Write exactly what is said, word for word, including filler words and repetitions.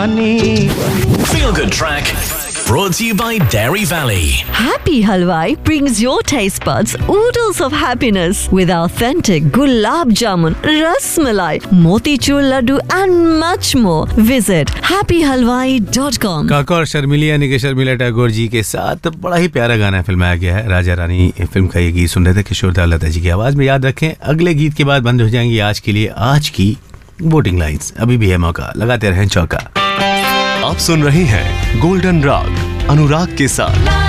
Rani. Feel Good Track brought to you by Dairy Valley. Happy Halwai brings your taste buds oodles of happiness with authentic gulab jamun, ras malai, motichur laddu and much more. Visit happy halwai dot com. काका और शर्मिली यानी कि शर्मिला टैगोर जी के साथ बड़ा ही प्यारा गाना फिल्माया गया है। राजा रानी फिल्म का ये गीत सुन रहे थे किशोर दा लता जी की आवाज में। याद रखें अगले गीत के बाद बंद हो जाएंगी आज के लिए आज की वोटिंग लाइन्स। अभी भी है मौका, लगाते रहें चौका। आप सुन रहे हैं गोल्डन राग अनुराग के साथ।